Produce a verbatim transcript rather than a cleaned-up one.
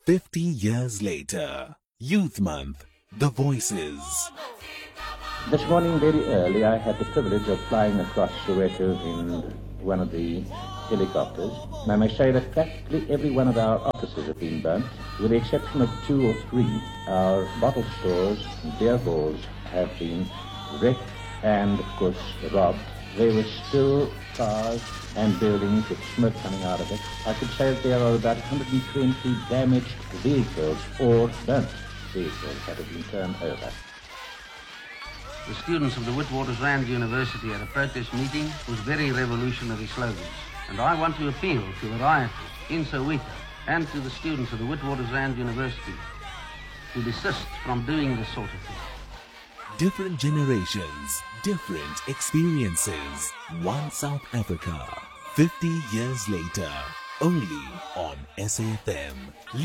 fifty years later, Youth Month, The Voices. This morning, very early, I had the privilege of flying across Soweto in one of the helicopters. And I may say that practically every one of our offices have been burnt, with the exception of two or three. Our bottle stores and beer halls have been wrecked and, of course, robbed. There were still cars and buildings with smoke coming out of it. I could say that there are about one hundred twenty damaged vehicles or burnt vehicles that have been turned over. The students of the Witwatersrand University had a protest meeting with very revolutionary slogans. And I want to appeal to the rioters in Soweto and to the students of the Witwatersrand University to desist from doing this sort of thing. Different generations, different experiences. One South Africa, fifty years later, only on S A F M.